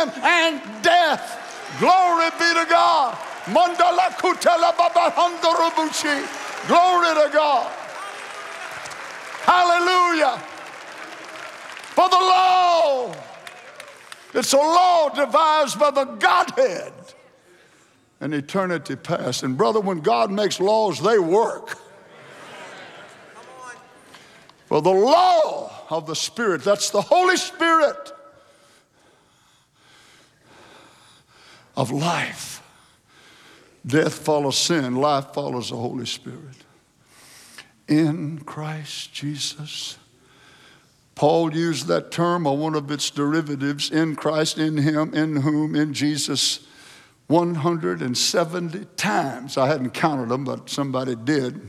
sin and death. Glory be to God. Mandala kutela baba handorobushi. Glory to God. Hallelujah. For the law, it's a law devised by the Godhead in eternity past. And brother, when God makes laws, they work. For the law of the Spirit, that's the Holy Spirit of life. Death follows sin, life follows the Holy Spirit. In Christ Jesus. Paul used that term, or one of its derivatives, in Christ, in him, in whom, in Jesus, 170 times. I hadn't counted them, but somebody did.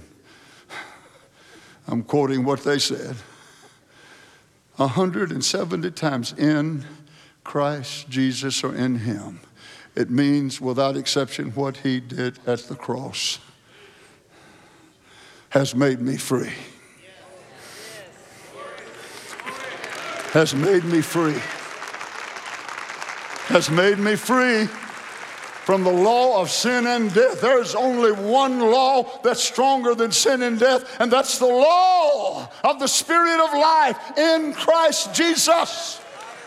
I'm quoting what they said. 170 times in Christ Jesus, or in him. It means, without exception, what he did at the cross has made me free. Has made me free. Has made me free from the law of sin and death. There's only one law that's stronger than sin and death, and that's the law of the Spirit of life in Christ Jesus.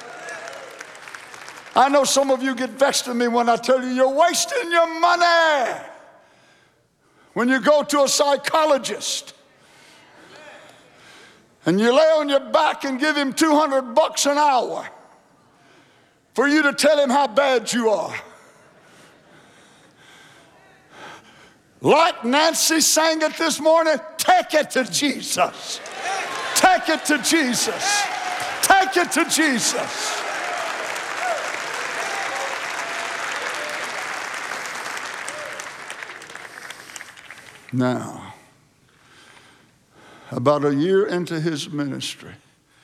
I know some of you get vexed at me when I tell you you're wasting your money when you go to a psychologist and you lay on your back and give him $200 an hour for you to tell him how bad you are. Like Nancy sang it this morning, take it to Jesus. Take it to Jesus. Take it to Jesus. Now, about a year into his ministry,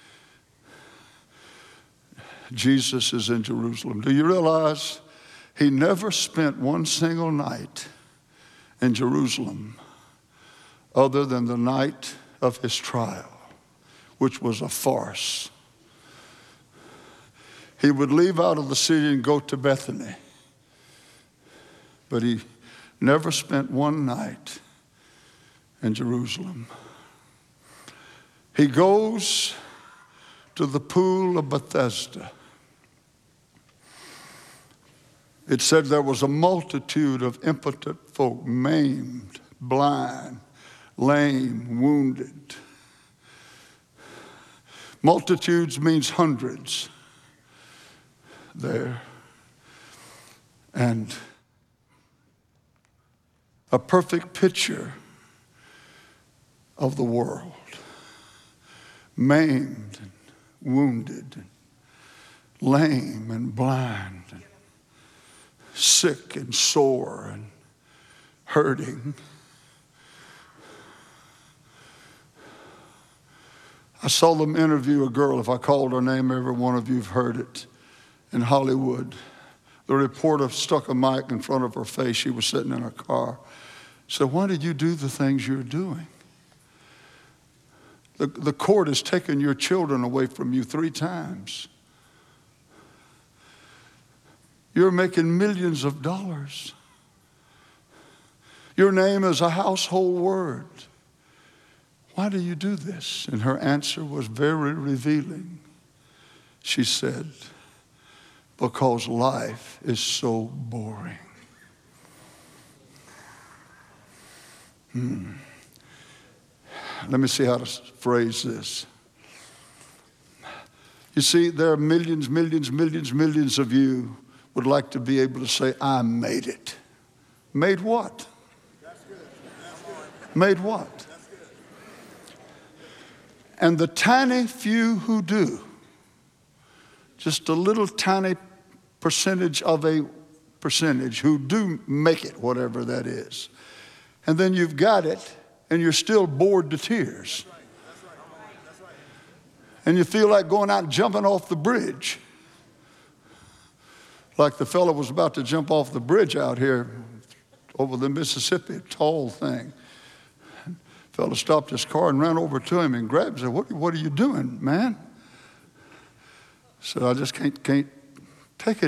Jesus is in Jerusalem. Do you realize he never spent one single night in Jerusalem other than the night of his trial, which was a farce? He would leave out of the city and go to Bethany, but he never spent one night in Jerusalem. He goes to the pool of Bethesda. It said there was a multitude of impotent folk, maimed, blind, lame, wounded. Multitudes means hundreds there. And a perfect picture of the world. Maimed and wounded, and lame and blind, and sick and sore and hurting. I saw them interview a girl. If I called her name, every one of you have heard it, in Hollywood. The reporter stuck a mic in front of her face. She was sitting in her car. So why did you do the things you're doing? The court has taken your children away from you 3 times. You're making millions of dollars. Your name is a household word. Why do you do this? And her answer was very revealing. She said, because life is so boring. Let me see how to phrase this. You see, there are millions of you would like to be able to say, I made it. Made what? Made what? And the tiny few who do, just a little tiny percentage of a percentage who do make it, whatever that is. And then you've got it, and you're still bored to tears. And you feel like going out and jumping off the bridge. Like the fellow was about to jump off the bridge out here over the Mississippi, a tall thing. The fellow stopped his car and ran over to him and grabbed him and said, what are you doing, man? I said, I just can't take it